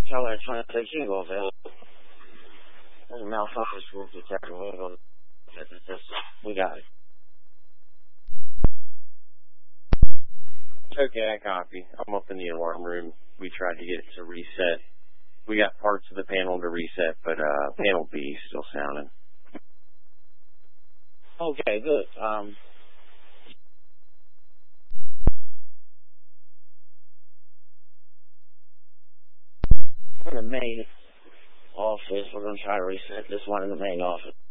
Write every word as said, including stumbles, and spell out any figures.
Tower twenty-six, you can go available. There's a malfunction school detector. We're going to go. We got it. Okay, I copy. I'm up in the alarm room. We tried to get it to reset. We got parts of the panel to reset, but uh, panel B is still sounding. Okay, good. Um, in the main office, we're going to try to reset this one in the main office.